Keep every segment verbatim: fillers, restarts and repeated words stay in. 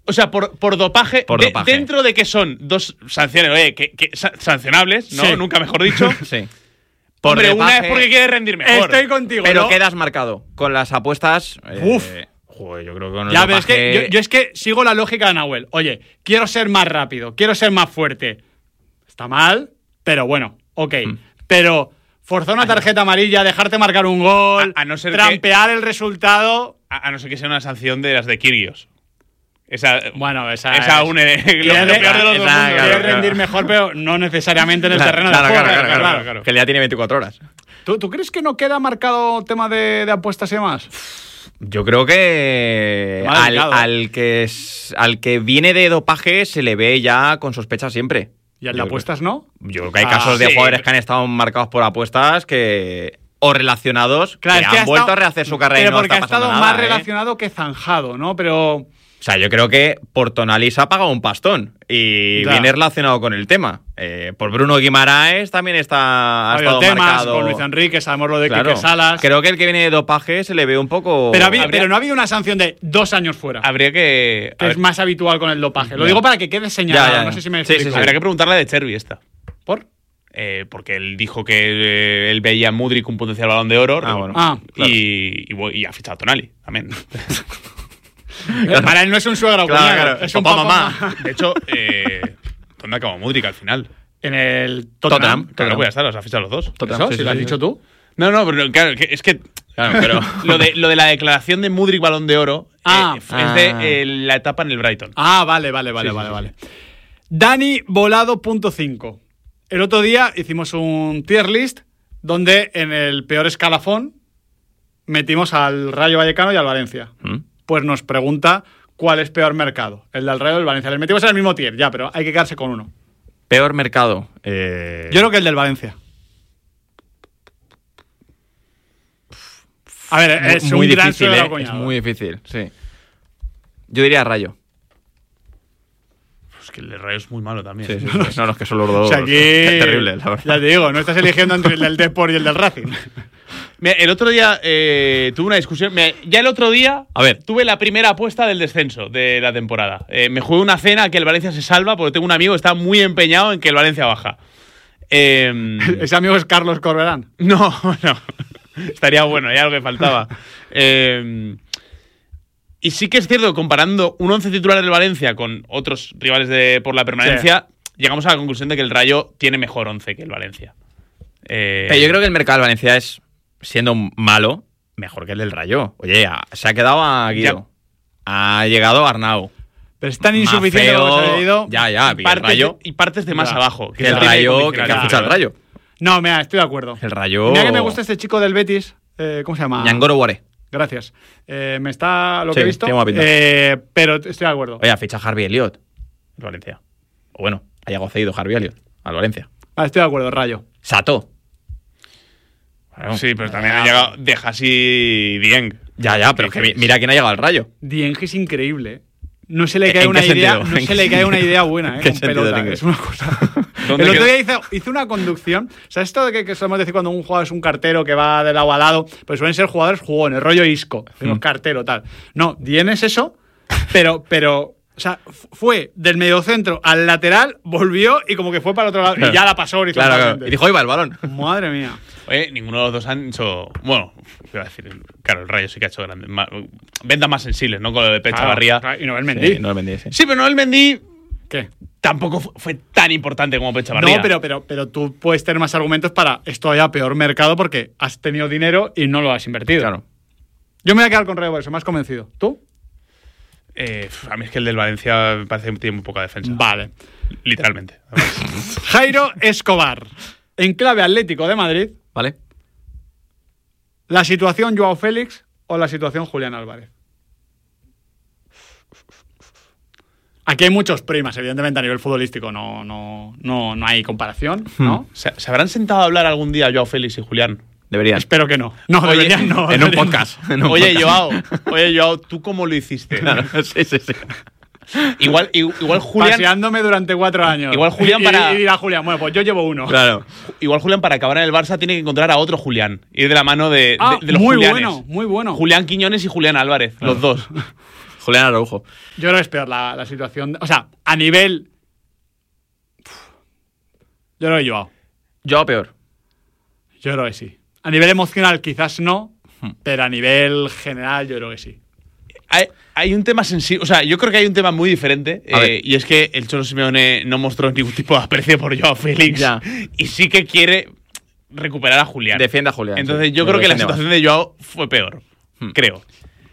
O sea, por, por dopaje, Por de- dopaje. dentro de que son dos sanciones, oye, que, que sa- sancionables, ¿no? Sí. Nunca mejor dicho. Sí. Hombre, una dopaje, es porque quiere rendir mejor. Estoy contigo. Pero ¿no? quedas marcado. Con las apuestas. eh, Uf. Joder, yo creo que con el Ya, pero es que dopaje- yo, yo es que sigo la lógica de Nahuel. Oye, quiero ser más rápido, quiero ser más fuerte. Está mal, pero bueno, ok. Mm. Pero forzar una tarjeta amarilla, dejarte marcar un gol, A- a no ser trampear el resultado. A, a no ser que sea una sanción de las de Kyrgios. Esa, Bueno, esa, esa es- une lo, Quiere- lo peor de los esa- dos mundos. claro, Quiere claro. rendir mejor, pero no necesariamente en el Claro, terreno claro, de juego. claro, claro, claro, claro. Que el día tiene veinticuatro horas. ¿Tú, tú crees que no queda marcado tema de, de apuestas y demás? Yo creo que Mal al, indicado. al que es- al que viene de dopaje se le ve ya con sospecha siempre. ¿Y al de Yo apuestas no? Yo creo que hay Ah, casos de sí. jugadores que han estado marcados por apuestas que o relacionados Claro, que es que han ha vuelto estado- a rehacer su carrera Pero y no porque está ha estado pasando más nada, ¿eh? relacionado que zanjado, ¿no? Pero... O sea, yo creo que por Tonali se ha pagado un pastón y Ya. viene relacionado con el tema. Eh, por Bruno Guimaraes también está ha Ha habido estado temas marcado. con Luis Enrique, sabemos lo de Claro. Quique Salas. Creo que el que viene de dopaje se le ve un poco. Pero, había- Habría- pero no ha habido una sanción de dos años fuera, Habría que. que a es ver, más habitual con el dopaje. Lo Ya. digo para que quede señalado, Ya, ya, ya. no sé si me Sí, sí, explico. sí. habría que preguntarle de Chervi esta. ¿Por? Eh, porque él dijo que eh, él veía a Mudryk un potencial balón de oro. Ah, bueno. Ah, y, claro. y, y ha fichado a Tonali también. Para él no es un suegro, Claro, cuñado, claro. es un Papá, papá, mamá. De hecho, eh, ¿dónde acabó Mudryk al final? En el Tottenham. Tottenham. Claro, pues ya está, los ha fichado los dos. Tottenham, ¿Eso? sí, ¿Si sí, lo has sí, dicho sí. tú? No, no, pero claro, que- es que Claro, pero. lo de, lo de la declaración de Mudryk balón de oro eh, Ah. es Ah. de eh, la etapa en el Brighton. Ah, vale, vale, vale, Sí, sí, vale, sí, vale. Dani Volado punto cinco. El otro día hicimos un tier list donde en el peor escalafón metimos al Rayo Vallecano y al Valencia. ¿Mm? Pues nos pregunta cuál es peor mercado, el del Rayo o el Valencia. Les metimos en el mismo tier, ya, pero hay que quedarse con uno. Peor mercado. Eh, Yo creo que el del Valencia. A ver, es muy un gran difícil, suegro ¿eh? cuñado. Es muy difícil, sí. Yo diría Rayo. Es que el de Rayo es muy malo también. Sí, sí, sí. No, no, es que son los dos. O sea, aquí... Es terrible, la verdad. Ya te digo, no estás eligiendo entre el del Depor y el del Racing. Mira, el otro día eh, tuve una discusión. Mira, ya el otro día A ver. tuve la primera apuesta del descenso de la temporada. Eh, me jugué una cena que el Valencia se salva porque tengo un amigo que está muy empeñado en que el Valencia baja. Eh, Ese amigo es Carlos Corberán. no, no. Estaría bueno, ya lo que faltaba. Eh, y sí que es cierto que comparando un once titular del Valencia con otros rivales de, por la permanencia, llegamos a la conclusión de que el Rayo tiene mejor once que el Valencia. Eh, Pero yo creo que el mercado del Valencia es, siendo malo, mejor que el del Rayo. Oye, a- se ha quedado a Guido. Ha llegado Arnau. Pero es tan insuficiente Mafeo, lo que se ha leído. Ya, ya, y, y el partes Rayo. de, y partes de más Ya. abajo. Que eso el tiene Rayo, que, condicionar que ha mucho, fichado el ¿eh? Rayo. No, mira, estoy de acuerdo. El Rayo. Mira que me gusta este chico del Betis. eh, ¿Cómo se llama? Ñangoro Guare. Gracias. Eh, me está lo que Sí, he visto. tiene buena pinta. eh, pero estoy de acuerdo. Oye, ficha Harvey Elliott. El Valencia. O bueno, ha llegado cedido Harvey Elliott al Valencia. Vale, estoy de acuerdo, Rayo. Sato. Bueno, Sí, pero también ha llegado de Hasi Dieng. Ya, ya, pero ¿Qué que mi- dices? mira quién ha llegado al Rayo. Dieng es increíble. ¿eh? No se le cae ¿En una qué idea, sentido? no ¿En se qué le cae sentido? una idea buena, ¿eh? ¿Qué Con sentido pelota. tiene? Es una cosa. ¿Dónde El otro queda? día hice, hice una conducción. ¿Sabes esto de que, que solemos decir cuando un jugador es un cartero que va de lado a lado? Pues suelen ser jugadores jugones, rollo Isco, Mm. cartero, tal. No, Dieng es eso, pero, pero. O sea, f- fue del mediocentro al lateral, volvió y como que fue para el otro lado. Claro. Y ya la pasó Claro, horizontalmente. claro. Y dijo, ahí va el balón. Madre mía. Oye, ninguno de los dos han hecho. Bueno, iba a decir. Claro, el Rayo sí que ha hecho grandes. ma- ventas más sensibles, ¿no? Con lo de Pecha Barría. Claro, y no el Mendy. Sí, no lo vendí, sí. Sí, pero no el Mendy ¿Qué? tampoco fu- fue tan importante como Pecha Barría. No, pero, pero, pero tú puedes tener más argumentos para esto haya peor mercado porque has tenido dinero y no lo has invertido. Claro. Yo me voy a quedar con Rayo por eso, me has convencido. ¿Tú? Eh, a mí es que el del Valencia me parece que tiene muy poca defensa. Vale. Literalmente. Jairo Escobar. En clave Atlético de Madrid, ¿Vale? ¿la situación Joao Félix o la situación Julián Álvarez? Aquí hay muchos primas, evidentemente a nivel futbolístico no, no, no, no hay comparación, ¿no? ¿Se, se habrán sentado a hablar algún día Joao Félix y Julián? Deberían. Espero que no. No, Oye, deberían no. en un deberían podcast. En un Oye, podcast. Joao, oye, Joao, ¿tú cómo lo hiciste? Claro, sí, sí, sí. Igual, igual no. Julián. Paseándome durante cuatro años. Igual Julián Y- para- Y dirá Julián, bueno, pues yo llevo uno. Claro. Igual Julián para acabar en el Barça tiene que encontrar a otro Julián. Ir de la mano de, Ah, de- de los muy Julianes. bueno, muy bueno. Julián Quiñones y Julián Álvarez, los dos. Julián Araujo. Yo creo que es peor la, la situación. O sea, a nivel. Yo creo que Joao. Yo peor. Yo creo que sí. A nivel emocional quizás no, pero a nivel general yo creo que sí. Hay, hay un tema sensible, o sea, yo creo que hay un tema muy diferente eh, y es que el Cholo Simeone no mostró ningún tipo de aprecio por Joao Félix Ya. y sí que quiere recuperar a Julián. Defiende a Julián. Entonces sí. yo Lo creo que la defiende situación más. de Joao fue peor, Hmm. creo.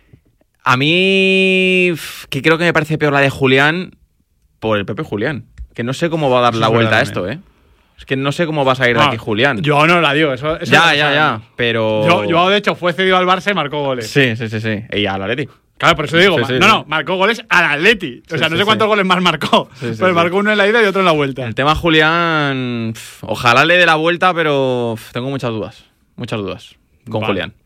A mí, f- que creo que me parece peor la de Julián por el propio Julián. Que no sé cómo va a dar Eso la es vuelta a verdad esto, ¿eh? Es que no sé cómo va a salir de No, aquí Julián. Yo no la digo, eso, eso ya, lo ya, ya. sabemos. Pero. Yo, Joao, de hecho, fue cedido al Barça y marcó goles. Sí, sí, sí, sí. Y al Atleti. Claro, por eso digo, Sí, ma- sí, no, sí. no, marcó goles al Atleti. O Sí, sea, no sí, sé cuántos sí. goles más marcó. Sí, sí, pero sí. marcó uno en la ida y otro en la vuelta. El tema Julián. pf, Ojalá le dé la vuelta, pero pf, tengo muchas dudas. Muchas dudas con Vale. Julián.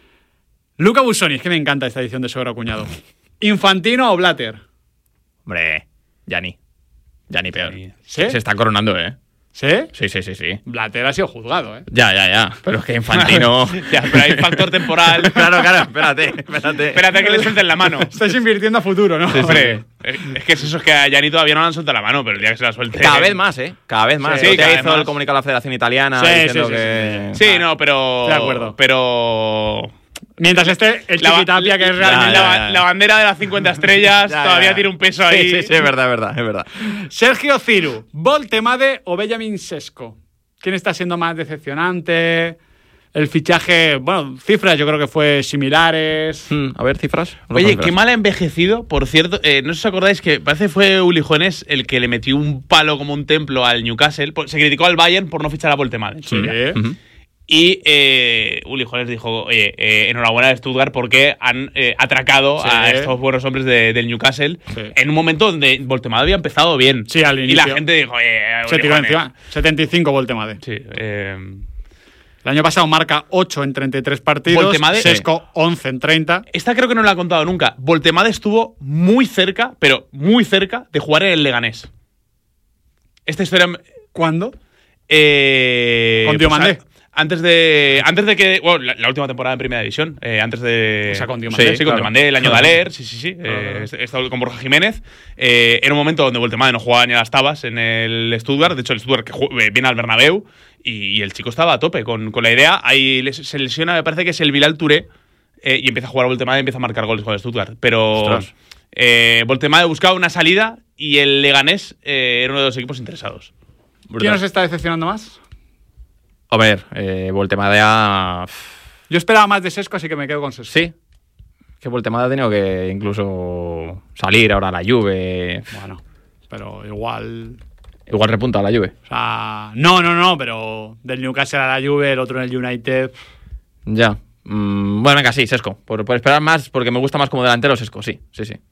Luca Busoni, es que me encanta esta edición de Suegro a Cuñado. ¿Infantino o Blatter? Hombre, Yanni. Yanni peor. Sí. ¿Sí? Se está coronando, ¿eh? ¿Sí? Sí, sí, sí, sí. Blatter ha sido juzgado, ¿eh? Ya, ya, ya. Pero es que Infantino. Ya, pero hay factor temporal. claro, claro, espérate, espérate. Espérate a que le suelten la mano. Estáis invirtiendo a futuro, ¿no? Hombre, eh, es que es eso, es que a Gianni todavía no le han soltado la mano, pero el día que se la suelte. Cada vez más, ¿eh? Cada vez más. Sí, Sí, cada ya vez hizo el más. comunicado a la Federación Italiana Sí, diciendo sí, sí, que. sí, Sí, no, pero. De acuerdo. Pero. Mientras este, el La, Chiqui Tapia, que es la- realmente... Ya, la- ya, ya. la bandera de las cincuenta estrellas Ya, todavía ya. tiene un peso Sí, ahí. sí, sí, es verdad, es verdad, es verdad. Sergio Ciru, Voltemade o Benjamin Sesko. ¿Quién está siendo más decepcionante? El fichaje, bueno, cifras yo creo que fue similares. Hmm, a ver, cifras. Vamos Oye, con cifras. qué mal ha envejecido, por cierto. Eh, no sé si os acordáis que parece que fue Uli Jones el que le metió un palo como un templo al Newcastle. Por- Se criticó al Bayern por no fichar a Voltemade. Sí. Ujú. Y eh, Uli Jones dijo, oye, eh, enhorabuena de Stuttgart porque han eh, atracado Sí. a estos buenos hombres de- del Newcastle Sí. en un momento donde Voltemade había empezado bien. Sí, al Y inicio. la gente dijo, oye, Se Uli tiró Jones. encima. setenta y cinco Voltemade. Sí, eh, El año pasado marca ocho en treinta y tres partidos. Voltemade- Sesko once en treinta. esta creo que no la he contado nunca. Voltemade estuvo muy cerca, pero muy cerca, de jugar en el Leganés. Esta historia... ¿Cuándo? Eh, Con Diomandé. a- Antes de, antes de que. Bueno, la, la última temporada en Primera División. Eh, antes de. O sea, con Diomandé, Sí, sí, con claro. Diomandé, el año de Aler. Sí, sí, sí. Claro, Eh, claro. he estado con Borja Jiménez. Eh, era un momento donde Voltemade no jugaba ni a las tabas en el Stuttgart. De hecho, el Stuttgart que ju- eh, viene al Bernabéu. Y, y el chico estaba a tope con, con la idea. Ahí les- se lesiona, me parece que es el Bilal Touré. eh, y empieza a jugar a Voltemade y empieza a marcar goles con el Stuttgart. Pero. Ostras. Eh, Voltemade buscaba una salida y el Leganés eh, era uno de los equipos interesados. ¿Quién nos está decepcionando más? A ver, eh, Voltemade ha. Yo esperaba más de Sesko, así que me quedo con Sesko. Sí. Que Voltemade ha tenido que incluso salir ahora a la Juve. Bueno, pero igual. Igual repunta a la Juve. O sea, no, no, no, pero del Newcastle a la Juve, el otro en el United. Ya. Mm, bueno, venga, sí, Sesco. Por, por esperar más, porque me gusta más como delantero Sesco, sí, sí, sí.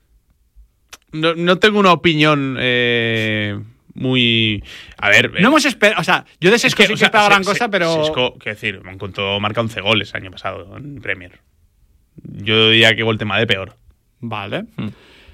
No, no tengo una opinión eh, muy. A ver. No hemos esperado. O sea, yo de es Sesko sí o que sea, esperaba Se- gran Se- cosa, pero. Sesco, quiero decir, en cuanto marca once goles el año pasado en Premier. Yo diría que Voltemade peor. Vale. Hmm.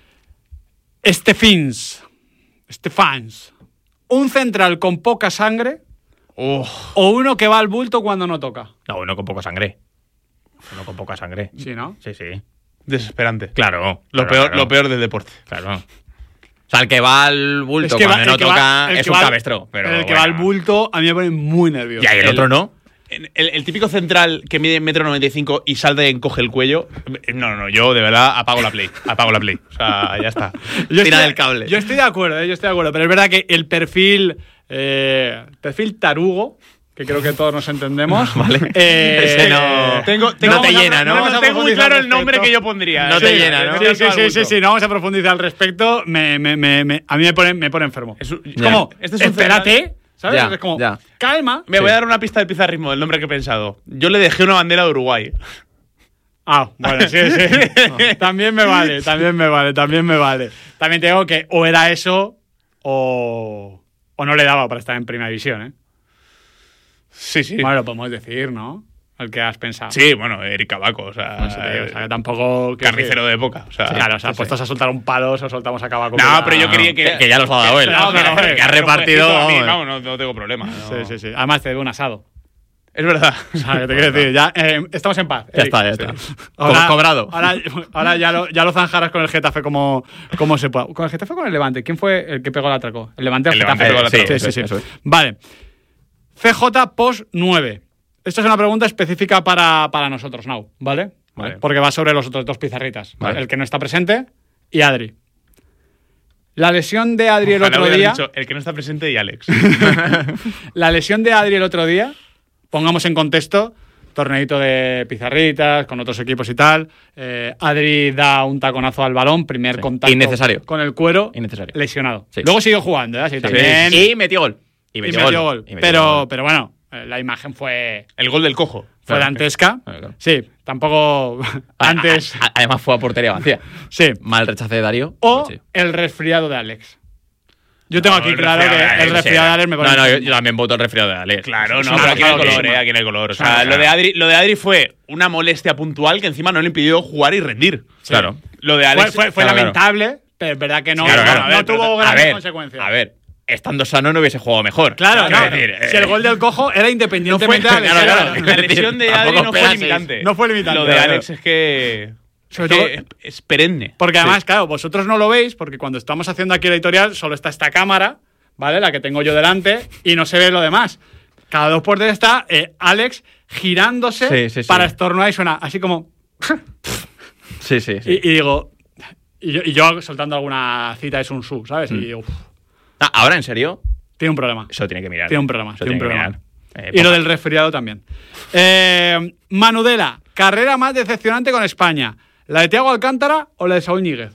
Estefins. Stefans. Un central con poca sangre Uf, o uno que va al bulto cuando no toca. No, uno con poca sangre. Uno con poca sangre. Sí, ¿no? Sí, sí. desesperante. Claro. Lo, claro, peor, claro. lo peor del deporte. Claro. O sea, el que va al bulto Es que va- cuando no el que va- toca el es que un va al- cabestro. Pero el que bueno. va al bulto a mí me pone muy nervioso. Ya, y el, El- otro no. El, el típico central que mide metro noventa y cinco y salta y encoge el cuello. No, no, no. Yo de verdad apago la play. Apago la play. O sea, ya está. Yo Tira estoy- del cable. Yo estoy de acuerdo, ¿eh? yo estoy de acuerdo. Pero es verdad que el perfil. Eh, perfil tarugo, que creo que todos nos entendemos. Vale. eh, Ese no- Tengo, no te llena, ¿no? Vamos a tengo muy profundizar claro al el nombre respecto. que yo pondría. No Sí, te llena, ¿no? Sí, sí, al sí, sí, bulto. sí, no vamos a profundizar al respecto. Me, me, me, me- a mí me pone, me pone enfermo. Es un- Es como, Este es un espérate, ¿sabes? Ya, es como, ya. calma. Me Sí. voy a dar una pista del pizarrismo del nombre que he pensado. Yo le dejé una bandera de Uruguay. Ah, bueno, sí, sí. También me vale, también me vale, también me vale. También te digo que o era eso o, o no le daba para estar en Primera División, ¿eh? Sí, sí. Bueno, lo podemos decir, ¿no? El que has pensado. Sí, bueno, Eric Cabaco. O sea, No sé, tío, o sea, que tampoco... quiero carnicero decir- de época. O sea, Sí, claro, o sea, sí, sí. puestos a soltar un palo, o soltamos a Cabaco. No, pero yo quería que. que- que ya los ha dado él. No, No, pero, pero, que ha pero repartido. puede decirlo a mí, Vamos, no, no tengo problema. no. Sí, sí, sí. Además te debe un asado. Es verdad. O sea, que te quiero decir, ya eh, estamos en paz. Ya Eric. está, ya está. Ahora, Co- cobrado. Ahora, ahora ya, lo, ya lo zanjarás con el Getafe como, como se pueda. ¿Con el Getafe o con el Levante? ¿Quién fue el que pegó el atraco? El Levante o el El Getafe. Levante pegó el Sí, atraco, sí, sí, sí, sí. eso es. Vale. C J Post nueve. Esta es una pregunta específica para, para nosotros, Now, ¿vale? Vale. Porque va sobre los otros dos pizarritas. Vale. El que no está presente y Adri. La lesión de Adri el Ojalá otro hubieras día. dicho el que no está presente y Alex. La lesión de Adri el otro día, pongamos en contexto, torneito de pizarritas con otros equipos y tal. Eh, Adri da un taconazo al balón, primer Sí. contacto Innecesario. con el cuero, Innecesario. lesionado. Sí. Luego siguió jugando, ¿eh? Sí, Sí. también. Y metió gol. Y y metió, metió gol. gol. Y metió Pero, gol. pero bueno, eh, la imagen fue, El gol del cojo. fue Claro. dantesca. Claro, claro. Sí, tampoco A- antes. a- a- además fue a portería vacía. Sí. Mal rechace de Darío. O Sí. el resfriado de Alex. Yo tengo No, aquí el claro que resfriado de el Alex, resfriado de sí. Alex me pone. No, no, yo, yo también voto el resfriado de Alex. Claro, Es no, una pero aquí no hay pasada, color, sí. eh, aquí no hay color. O sea, Claro. lo de Adri, lo de Adri fue una molestia puntual que encima no le impidió jugar y rendir. Claro. Lo de Fue, Alex fue, fue claro, claro. lamentable, pero es verdad que no, Claro, no, claro. no A ver, tuvo pero- A grandes ver, consecuencias. a ver, estando sano no hubiese jugado mejor. Claro, Quiero no. decir, eh, Si el gol del cojo era no fue, independientemente de la claro, lesión. claro, la lesión de Adri Tampoco no fue pegas seis. limitante. No fue limitante, Lo de claro. Alex es que. Sobre es, todo- que es, es perenne. Porque además, Sí. claro, vosotros no lo veis, porque cuando estamos haciendo aquí el editorial solo está esta cámara, ¿vale? La que tengo yo delante, y no se ve lo demás. Cada dos por tres está eh, Alex girándose Sí, sí, sí. para estornudar y suena así como. Sí, sí, sí. Y, y digo. Y yo, y yo soltando alguna cita de Sun Tzu, ¿sabes? Mm. Y digo, "Uf, Ah, ahora, en serio, tiene un problema. eso tiene que mirar. Tiene un problema, Eso tiene un que problema. mirar. Eh, Y lo poca- del resfriado también. Eh, Manudela, carrera más decepcionante con España. ¿La de Thiago Alcántara o la de Saúl Ñíguez?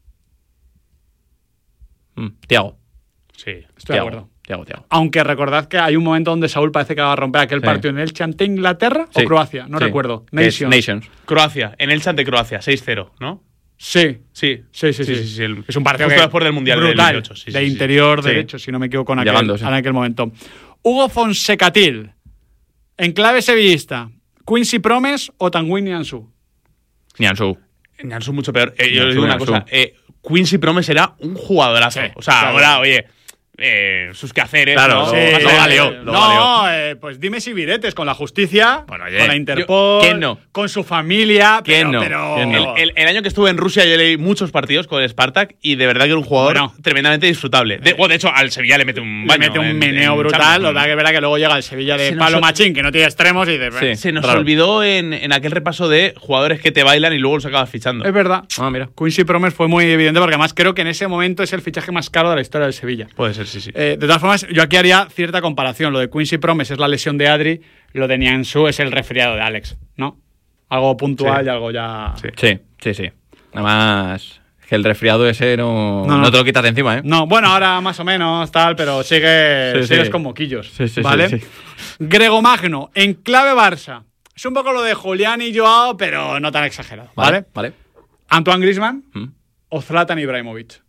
Mm, Thiago. Sí. Estoy de acuerdo. Thiago, Thiago. Aunque recordad que hay un momento donde Saúl parece que va a romper aquel Sí. partido en Elche ante Inglaterra Sí. o Croacia, no Sí. recuerdo. Que es Nations. Nations. Croacia, en el ante Croacia, seis cero, ¿no? Sí. Sí. Sí, sí, sí. sí, sí, el- es un partido justo que- después del Mundial del brutal, veintiocho, sí, de sí, sí. interior Sí. derecho, si no me equivoco, en aquel, Llegando, sí. en aquel momento. Hugo Fonsecatil, en clave sevillista, Quincy Promes o Tanguy Nianzou. Nianzou. Nianzou mucho peor. Eh, yo Nianzou, os digo una Nianzou. cosa. Eh, Quincy Promes era un jugadorazo. Sí, o sea, claro. ahora, oye, eh, sus quehaceres. Claro, ¿no? sí, Ha lo salido- valió, eh, lo no, valió. eh, pues dime si viretes con la justicia, Bueno, oye, con la Interpol, yo- ¿quién no? con su familia. ¿Quién pero, no? pero- ¿Quién no? El, el- el año que estuve en Rusia yo leí muchos partidos con el Spartak y de verdad que era un jugador Bueno. tremendamente disfrutable. De, bueno, de hecho, al Sevilla le mete un Le baño. mete un en- meneo en brutal. Champions. Lo que verá que luego llega el Sevilla de Se nos Palo ol- Machín, que no tiene extremos, y dices, Sí. Se nos Raro. olvidó en, en aquel repaso de jugadores que te bailan y luego los acabas fichando. es verdad. Ah, mira. Quincy Promes fue muy evidente porque además creo que en ese momento es el fichaje más caro de la historia del Sevilla. Puede ser, sí, sí. Eh, de todas formas, yo aquí haría cierta comparación. Lo de Quincy Promes es la lesión de Adri, lo de Nianzou es el resfriado de Alex, ¿no? Algo puntual Sí. y algo ya... Sí. Sí, sí, sí. Además, que el resfriado ese no, No, no, no. te lo quitas de encima, ¿eh? No, bueno, ahora más o menos tal, pero sigue, Sí, sigues sí. con moquillos, Sí, sí, ¿vale? sí, sí. Grego Magno, en clave Barça. Es un poco lo de Julián y Joao, pero no tan exagerado, ¿vale? Vale. Antoine Griezmann Mm. o Zlatan Ibrahimovic.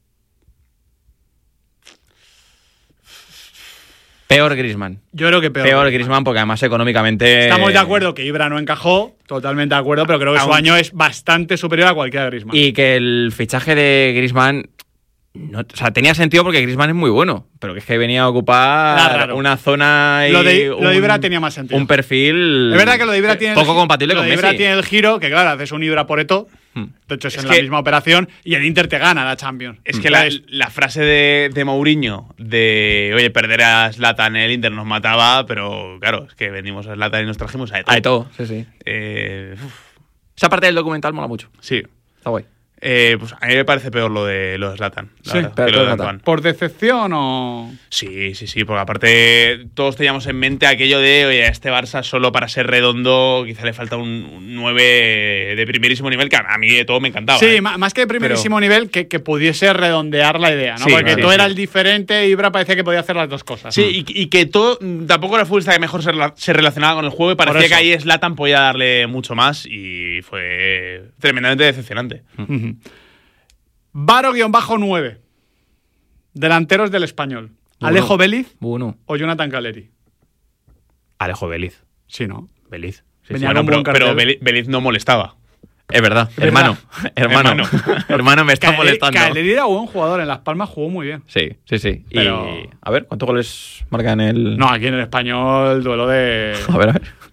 Peor Griezmann. Yo creo que peor. Peor Griezmann porque además económicamente... Estamos de acuerdo que Ibra no encajó, totalmente de acuerdo, pero creo que su Aún- año es bastante superior a cualquiera de Griezmann. Y que el fichaje de Griezmann... no- o sea, tenía sentido porque Griezmann es muy bueno, pero que es que venía a Era ocupar raro. una zona y Lo de- lo de un- Ibra tenía más sentido. Un perfil... Es verdad que lo de Ibra tiene poco el, gi- compatible lo con de Ibra Messi. tiene el giro, que claro, haces un Ibra por Eto, Hmm. de hecho es, Es en que- la misma operación, y el Inter te gana la Champions. Es que la, Entonces, la frase de, de Mourinho de, oye, perder a Zlatan en el Inter nos mataba, pero claro, es que venimos a Zlatan y nos trajimos a Eto'o. Ah, de todo, sí, sí. Eh, uf, Esa parte del documental mola mucho. sí. Está guay. Eh, pues a mí me parece peor lo de, lo de Zlatan. la Sí, verdad, pero que lo de Zlatan. Antoine. ¿por decepción o...? Sí, sí, sí, porque aparte todos teníamos en mente aquello de, oye, a este Barça solo para ser redondo quizá le falta un, un nueve de primerísimo nivel, que a mí de todo me encantaba. Sí, ¿eh? ma- más que de primerísimo nivel, que, que pudiese redondear la idea, ¿no? Sí, Porque sí, tú sí. eras el diferente y Ibra parecía que podía hacer las dos cosas. Sí, y, y que todo, tampoco era el futbolista que mejor se, rela- se relacionaba con el juego y parecía eso. que ahí Zlatan podía darle mucho más y fue tremendamente decepcionante. Ujú. Varo-nueve. Delanteros del Español. Bueno. ¿Alejo Vélez Bueno. o Jonathan Caleri? Alejo Beliz. Sí, ¿no? Beliz. Sí, Venía sí. con Bueno, buen pero, pero cartel. Beliz, Beliz no molestaba. Es verdad. Es Hermano. verdad. Hermano. Hermano. Hermano, me está Caleri- molestando. Caleri era buen jugador. En Las Palmas jugó muy bien. Sí, sí, sí. Pero- Y a ver, ¿cuántos goles marca en el...? No, aquí en el Español, duelo de... A ver, a ver.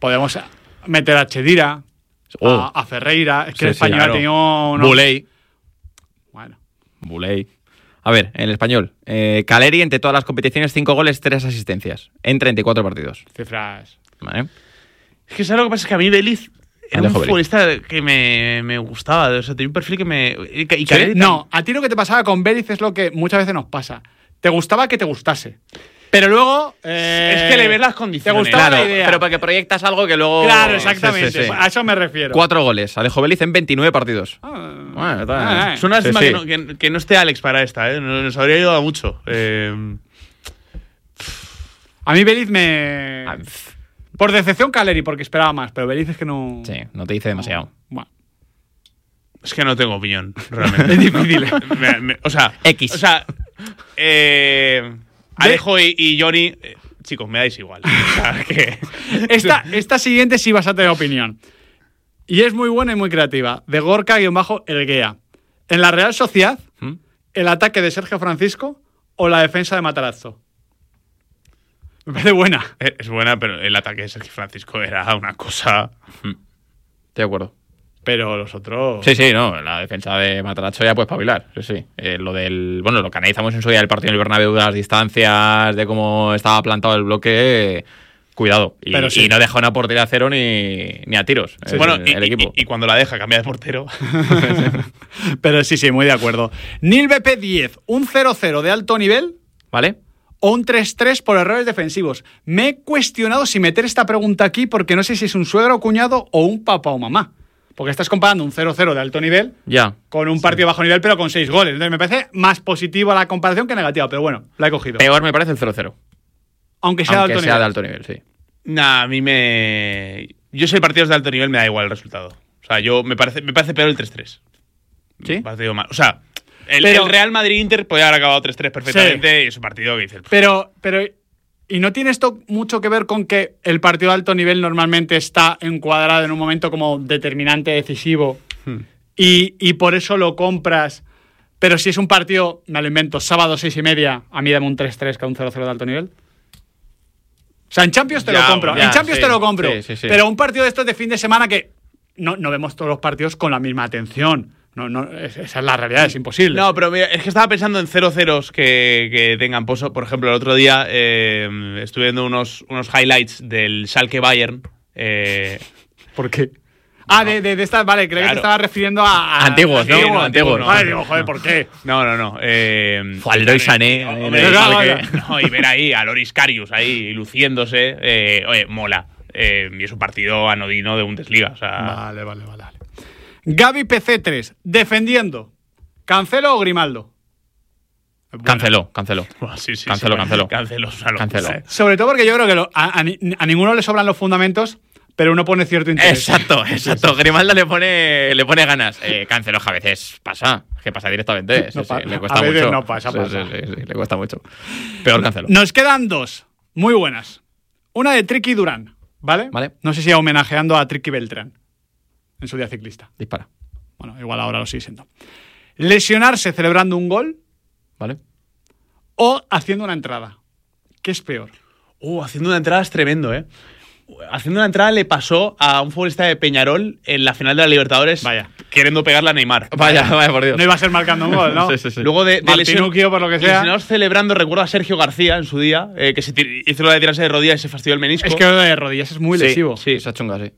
Podemos meter a Chedira, Oh. a, a Ferreira. Es que Sí, el sí, español claro. ha tenido unos- Buley. Bueno. Buley. A ver, en el español. Eh, Caleri, entre todas las competiciones, cinco goles, tres asistencias. En treinta y cuatro partidos. Cifras. ¿Vale? Es que ¿sabes lo que pasa? Es que a mí Beliz era un Alejo Beliz. futbolista que me, me gustaba. O sea, tenía un perfil que me... Y, y Caleri No, a ti lo que te pasaba con Beliz es lo que muchas veces nos pasa. Te gustaba que te gustase. Pero luego... eh, Es que le ves las condiciones. Te gustaba Claro, la idea. pero porque proyectas algo que luego... Claro, exactamente. Sí, sí, sí. A eso me refiero. Cuatro goles. Alejo Vélez en veintinueve partidos. Ah, Bueno, está bien. ah, Es una lástima Sí, que, sí. no, que, que no esté Alex para esta, ¿eh? Nos, nos habría ayudado mucho. Eh, A mí Beliz me... Ah, pff, Por decepción Caleri, porque esperaba más. Pero Beliz es que no... Sí, no te dice demasiado. Bueno. es que no tengo opinión, realmente. Es difícil. Me- me- o sea, X. O sea, eh, Alejo y, y Johnny, eh, chicos, me dais igual. O sea, que, Esta, esta siguiente sí vas a tener opinión. Y es muy buena y muy creativa. De Gorka-Elguea. En la Real Sociedad, ¿Mm? el ataque de Sergio Francisco o la defensa de Matarazzo. Me parece buena. es buena, pero el ataque de Sergio Francisco era una cosa. Estoy de acuerdo. Pero los otros... Sí, sí, no. La defensa de Mataracho ya puedes pavilar. Sí, sí. Eh, lo del. Bueno, lo que analizamos en su día del partido en el Bernabéu, de las distancias, de cómo estaba plantado el bloque. eh, Cuidado. Y, Pero sí. y no deja una portería a cero ni, ni a tiros. el, bueno, y, el equipo. y- y cuando la deja cambia de portero. Pero sí, sí, muy de acuerdo. Nil B P diez, un cero cero de alto nivel ¿Vale? o un tres tres por errores defensivos. Me he cuestionado si meter esta pregunta aquí porque no sé si es un suegro o cuñado o un papá o mamá. Porque estás comparando un cero cero de alto nivel Ya. con un partido de bajo nivel, pero con seis goles. Entonces me parece más positiva la comparación que negativa, pero bueno, la he cogido. Peor me parece el cero cero. Aunque sea Aunque de alto sea nivel. de alto nivel, sí. Nah, a mí me. Yo soy partidos de alto nivel, me da igual el resultado. O sea, yo me parece, me parece peor el tres tres. ¿Sí? Partido mal. O sea, el, Pero- el Real Madrid-Inter podía haber acabado tres tres perfectamente y es un partido que dices. Pero, pero, ¿y no tiene esto mucho que ver con que el partido de alto nivel normalmente está encuadrado en un momento como determinante, decisivo, Hmm. y, y por eso lo compras? Pero si es un partido, me lo invento, sábado seis y media, a mí dame un tres tres que un cero cero de alto nivel. O sea, en Champions te Ya, lo compro. ya, en Champions sí, te lo compro. sí, sí, sí. Pero un partido de estos de fin de semana que no, no vemos todos los partidos con la misma atención. No, no, es- esa es la realidad, es imposible. No, pero mira, es que estaba pensando en cero ceros que, que tengan pozo. Por ejemplo, el otro día eh, estuve viendo unos, unos highlights del Schalke Bayern. Eh, ¿Por qué? Ah, de, de, de estas, vale, creo que Claro. te estabas refiriendo a. a- Antiguos, ¿no? Sí, no, Antiguos. no, Vale, no, digo, joder, ¿por qué? no, no, no. Eh, Fue al Leroy Sané, y- ahí hombre, en el y- Schalke. no, y ver ahí a Loris Karius ahí luciéndose. Eh, oye, mola. Eh, y es un partido anodino de Bundesliga. O sea, Vale, vale, vale. vale. Gaby P C tres, defendiendo. ¿Cancelo o Grimaldo? Canceló, canceló. Buah, sí, sí, Cancelo, sí. cancelo. Cancelo, o sea, lo- Cancelo. Sobre todo porque yo creo que lo- a, a ni- a ninguno le sobran los fundamentos, pero uno pone cierto interés. Exacto, exacto. Grimaldo le pone, le pone ganas. Eh, Cancelo que a veces pasa, que pasa directamente. Sí, No sí, pa- le cuesta a veces mucho. no pasa, Sí, pasa. sí, sí, sí, le cuesta mucho. Peor Cancelo. Nos quedan dos, muy buenas. Una de Tricky Durán, ¿vale? Vale. No sé si homenajeando a Tricky Beltrán en su día ciclista. Dispara. Bueno, igual ahora lo sigue siendo. Lesionarse celebrando un gol ¿Vale? o haciendo una entrada. ¿Qué es peor? Uh, haciendo una entrada es tremendo, ¿eh? Haciendo una entrada le pasó a un futbolista de Peñarol en la final de la Libertadores. Vaya. Queriendo pegarle a Neymar. Vaya, vaya, por Dios. No iba a ser marcando un gol, ¿no? Sí, sí, sí. Luego de, de Martinuccio, por lo que sea. lesionados celebrando, recuerdo a Sergio García en su día, eh, que se tir- hizo lo de tirarse de rodillas y se fastidió el menisco. Es que lo de rodillas es muy Sí, lesivo. Sí, esa chunga, sí.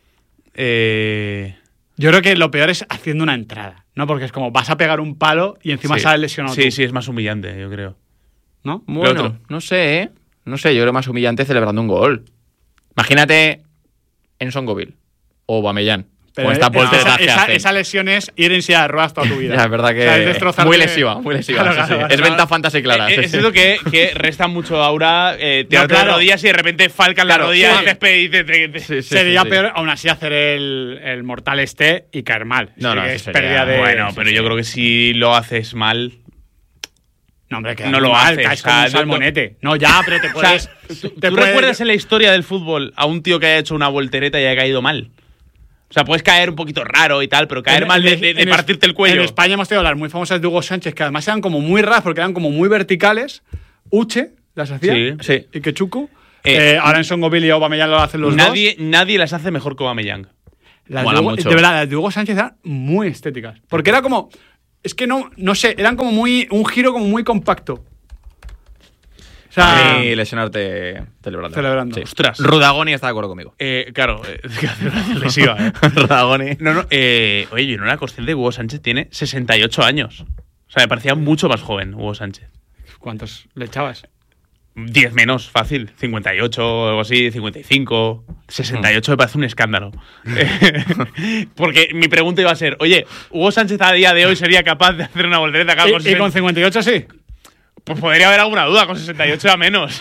Eh, Yo creo que lo peor es haciendo una entrada, ¿no? Porque es como vas a pegar un palo y encima sí. sales lesionado Sí, tú, sí, es más humillante, yo creo. ¿no? Bueno, otro. no sé, ¿eh? No sé, yo creo más humillante celebrando un gol. Imagínate en Songoville o Bamellán. Pero Con esta esa, polterada que esa, hacen. esa lesión es ir en silla de ruedas toda tu vida. Ya, es verdad O sea, es que destrozarte- muy lesiva, muy lesiva. Claro, sí, claro, sí. claro. Es venta fantasy clara. Eh, sí, es sí. eso que, que resta mucho aura, eh, tirarte claro. de rodillas y de repente falcan Claro, las rodillas sí. y te y te- te- te- Sí, sí, Sería sí, sí. peor aún así hacer el, el mortal este y caer mal. No, Sí no, que eso es sería- pérdida de... Bueno, sí, pero sí. yo creo que si lo haces mal. No, hombre, que no lo mal, haces, caes o como sea, un no- salmonete. No, ya, pero te O sea, puedes... ¿tú, te tú puedes- recuerdas en la historia del fútbol a un tío que haya hecho una voltereta y haya caído mal? O sea, puedes caer un poquito raro y tal, pero caer En- mal de, en- de- de en partirte el cuello. En España hemos tenido las muy famosas de Hugo Sánchez, que además eran como muy raras porque eran como muy verticales. Uche las hacía. Sí. Sí. Y Quechuco. Eh, ahora en Songoville y Aubameyang lo hacen los nadie, dos. Nadie las hace mejor que Aubameyang. Las Mola de, Hugo, mucho. de verdad, las de Hugo Sánchez eran muy estéticas. Porque era como... Es que no, no sé, eran como muy... Un giro como muy compacto. O sea... Y lesionarte celebrando. Celebrando. Sí. Ostras. Rudagoni está de acuerdo conmigo. Eh, claro, eh, lesiva, ¿eh? Rudagoni. No, no, eh, oye, yo no era consciente de que Hugo Sánchez tiene sesenta y ocho años. O sea, me parecía mucho más joven Hugo Sánchez. ¿Cuántos le echabas? diez menos, fácil. cincuenta y ocho o algo así, cincuenta y cinco. sesenta y ocho me parece un escándalo. Porque mi pregunta iba a ser, oye, ¿Hugo Sánchez a día de hoy sería capaz de hacer una voltereta acá ¿Y, con y con cincuenta y ocho sí? Pues podría haber alguna duda, con sesenta y ocho a menos.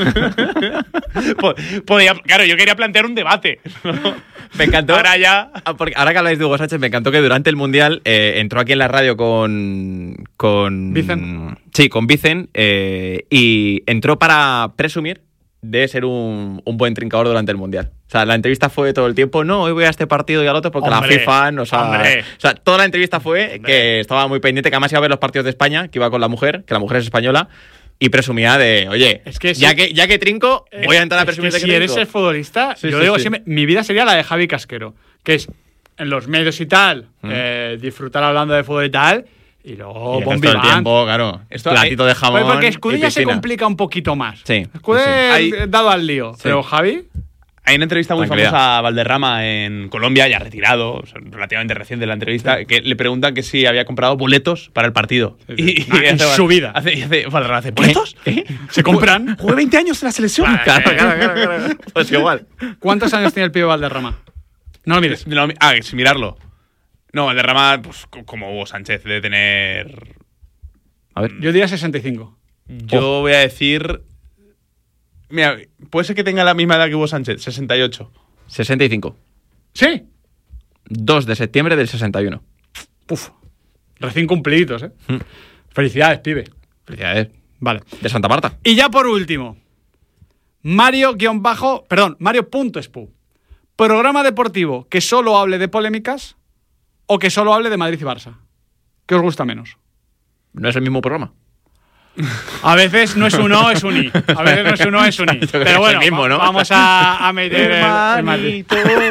Podría, claro, yo quería plantear un debate. Me encantó. Ahora ya. Ah, porque ahora que habláis de Hugo Sánchez, me encantó que durante el Mundial eh, entró aquí en la radio con. con Vicen. Sí, con Vicen. Eh, y entró para presumir de ser un, un buen trincador durante el Mundial. O sea, la entrevista fue todo el tiempo, no, hoy voy a este partido y al otro porque Hombre, la FIFA nos ha... hombre. O sea, toda la entrevista fue Hombre. que estaba muy pendiente, que además iba a ver los partidos de España, que iba con la mujer, que la mujer es española, y presumía de, oye, Es que ya, sí. que, ya que trinco, voy a entrar a Es presumir que de que si eres trinco. el futbolista, Sí, yo sí, digo sí. siempre, mi vida sería la de Javi Casquero, que es en los medios y tal, Mm. eh, disfrutar hablando de fútbol y tal, y luego Y el Bon resto del Vivant. tiempo, claro, Esto- platito de jamón Pues porque y Escudilla se piscina. complica un poquito más. Sí, Escudilla sí, sí. es dado al lío, Sí. pero Javi... Hay una entrevista muy Tranquilidad. famosa a Valderrama en Colombia, ya retirado, o sea, relativamente reciente la entrevista, que le preguntan que si había comprado boletos para el partido. Sí, sí. Y, Ah, en hace- su vida. Hace, y hace, Valderrama hace, ¿boletos? ¿Se compran? Jugué veinte años en la selección. Claro, claro, claro, claro. Pues igual. ¿Cuántos años tiene el pibe Valderrama? No lo mires. No, ah, sin mirarlo. No, Valderrama, pues co- como Hugo Sánchez, debe tener. A ver. Yo diría sesenta y cinco. Yo voy a decir. Mira, puede ser que tenga la misma edad que Hugo Sánchez, sesenta y ocho. sesenta y cinco. ¿Sí? dos de septiembre del sesenta y uno. Puf. Recién cumpliditos, ¿eh? Mm. Felicidades, pibe. Felicidades. Vale. De Santa Marta. Y ya por último, Mario guión bajo, perdón, Mario.espu. Programa deportivo que solo hable de polémicas o que solo hable de Madrid y Barça. ¿Qué os gusta menos? ¿No es el mismo programa? A veces no es un O, es un I. A veces no es un O, es un I. Yo creo que es Pero bueno, el mismo, va- ¿no? vamos a, a meter el, el Madrid.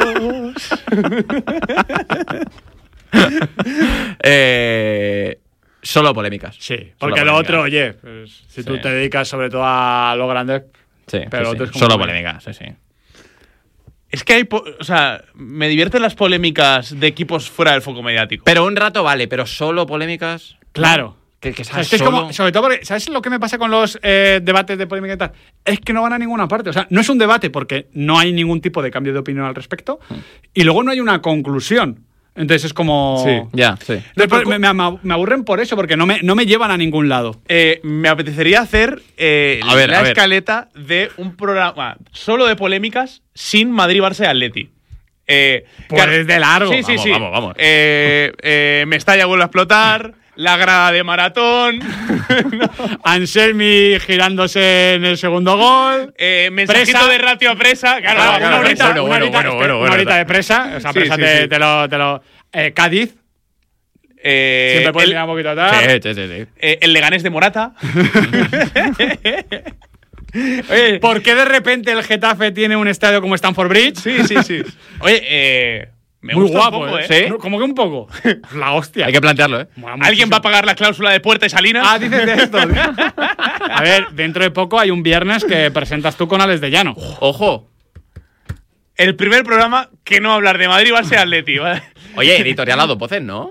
eh, solo polémicas. Sí, Solo porque lo polémicas. otro, oye, pues, si tú Sí. te dedicas sobre todo a lo grande, Sí, pero sí, otro sí. es como Solo muy- polémicas, sí, sí. Es que hay. po- O sea, me divierten las polémicas de equipos fuera del foco mediático. Pero un rato vale, pero solo polémicas. claro. Que, que O sea, sabes es que es solo- como, sobre todo porque, ¿sabes lo que me pasa con los eh, debates de polémica y tal? Es que no van a ninguna parte. O sea, no es un debate porque no hay ningún tipo de cambio de opinión al respecto y luego no hay una conclusión. Entonces es como... Sí. Ya, sí. Después me, me- me aburren por eso, porque no me, no me llevan a ningún lado. Eh, me apetecería hacer eh, A ver, la a ver. escaleta de un programa solo de polémicas sin Madrid, Barça y Atleti. Eh, Pues es de largo. Sí, sí, Vamos, sí. vamos, vamos. Eh, eh, Mestalla vuelve a explotar. La grada de maratón. Anselmi girándose en el segundo gol. eh, mensajito Presa. de ratio a presa. Claro, Claro, una una horita. horita, bueno, una bueno, horita, bueno, espera, bueno, una bueno. horita de presa. O sea, Sí, presa sí, te, sí. te lo... Te lo eh, Cádiz. Eh, Siempre puedes el, mirar un poquito atrás. Sí, sí, sí, sí. eh, el Leganés de Morata. Oye, ¿Por qué de repente el Getafe tiene un estadio como Stamford Bridge? sí, sí, sí. Oye, eh, me Muy gusta guapo, un poco, ¿eh? ¿eh? No, ¿Cómo que un poco? La hostia. Hay que plantearlo, ¿eh? Mola ¿Alguien muchísimo. va a pagar la cláusula de Puerta y Salinas? Ah, dices de esto. A ver, dentro de poco hay un viernes que presentas tú con Alex de Llano. Ojo. El primer programa que no hablar de Madrid va a ser Atleti, ¿vale? Oye, editorial a dos voces, ¿no?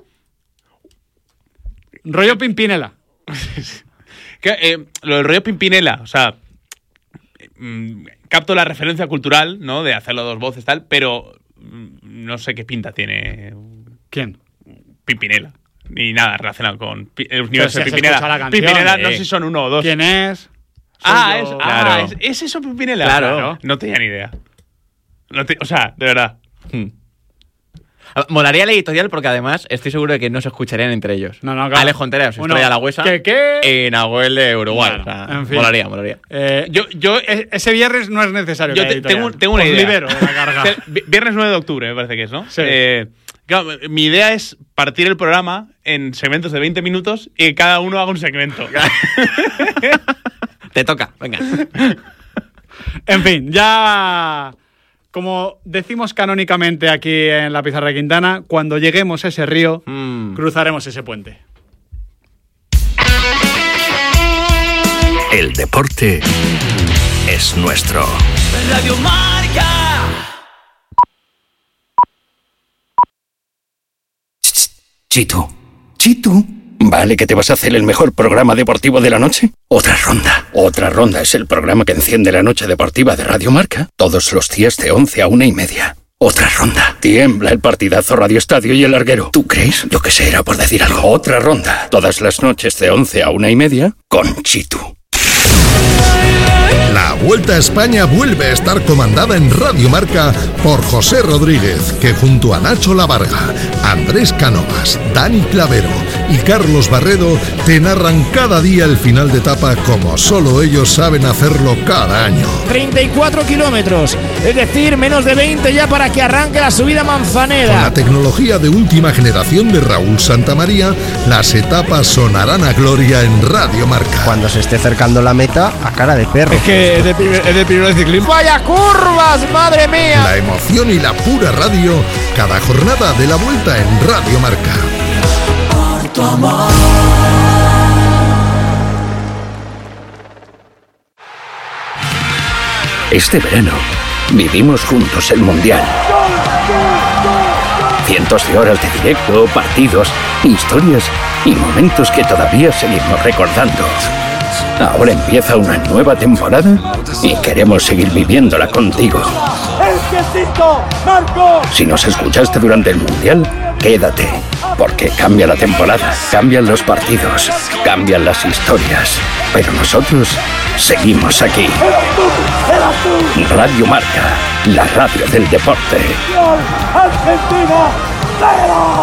Rollo Pimpinela. Que, eh, lo del rollo Pimpinela, o sea, mm, capto la referencia cultural, ¿no? De hacerlo a dos voces tal, pero mm, no sé qué pinta tiene ¿Quién? Pimpinela. Ni nada relacionado con pi- el universo si de has Pimpinela. escuchado la canción, Pimpinela, eh. no sé si son uno o dos. ¿Quién es? Ah, Soy es, yo. ah Claro. es, ¿es eso Pimpinela? Claro. No tenía ni idea. No te- o sea, de verdad. Hmm. Ah, Molaría la editorial porque además estoy seguro de que no se escucharían entre ellos. No, no, claro. Alejo Enteras, Uno, Estrella La Huesa ¿qué, qué? y Nahuel de Uruguay. Bueno, O sea, en fin. Molaría, molaría. Eh, Yo, yo, e- ese viernes no es necesario. yo que te- haya editorial. tengo, tengo una Os idea. libero de la carga. Te- vi- Viernes nueve de octubre, me parece que es, ¿no? Sí. Eh, claro, mi idea es partir el programa en segmentos de veinte minutos y que cada uno haga un segmento. Te toca, venga. En fin, ya... Como decimos canónicamente aquí en la Pizarra de Quintana, cuando lleguemos a ese río, mm. cruzaremos ese puente. El deporte es nuestro. Radio Marca. Chitu, Chitu. ¿Vale que te vas a hacer el mejor programa deportivo de la noche? Otra ronda. Otra ronda es el programa que enciende la noche deportiva de Radio Marca todos los días de once a una y media. Otra ronda. Tiembla el partidazo Radio Estadio y el larguero. ¿Tú crees? Yo que sé, era por decir algo. Otra ronda. Todas las noches de once a una y media con Chitu. La Vuelta a España vuelve a estar comandada en Radio Marca por José Rodríguez, que junto a Nacho Lavarga, Andrés Cánovas, Dani Clavero y Carlos Barredo te narran cada día el final de etapa como solo ellos saben hacerlo cada año. treinta y cuatro kilómetros, es decir, menos de veinte ya para que arranque la subida Manzanera. Con la tecnología de última generación de Raúl Santamaría, las etapas sonarán a gloria en Radio Marca. Cuando se esté acercando la meta, a cara de perro. Es que es de, es de primero de ciclismo. ¡Vaya curvas, madre mía! La emoción y la pura radio, cada jornada de la Vuelta en Radio Marca. Por tu amor. Este verano vivimos juntos el Mundial. Cientos de horas de directo, partidos, historias y momentos que todavía seguimos recordando. Ahora empieza una nueva temporada y queremos seguir viviéndola contigo. Si nos escuchaste durante el Mundial, quédate, porque cambia la temporada, cambian los partidos, cambian las historias, pero nosotros seguimos aquí. Radio Marca, la radio del deporte. Argentina, cero.